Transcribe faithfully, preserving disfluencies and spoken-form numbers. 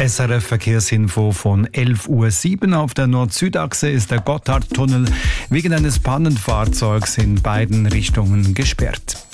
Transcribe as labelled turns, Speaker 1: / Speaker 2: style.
Speaker 1: S R F-Verkehrsinfo von elf Uhr sieben. Auf der Nord-Süd-Achse ist der Gotthardtunnel wegen eines Pannenfahrzeugs in beiden Richtungen gesperrt.